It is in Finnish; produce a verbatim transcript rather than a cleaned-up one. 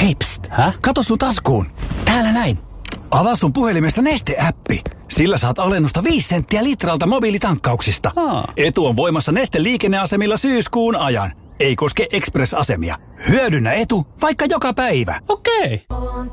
Hei pst, Häh? kato sun taskuun. Täällä näin. Avaa sun puhelimesta Neste-äppi. Sillä saat alennusta viisi senttiä litralta mobiilitankkauksista. Aa. Etu on voimassa Neste liikenneasemilla syyskuun ajan. Ei koske Express-asemia. Hyödynnä etu vaikka joka päivä. Okei.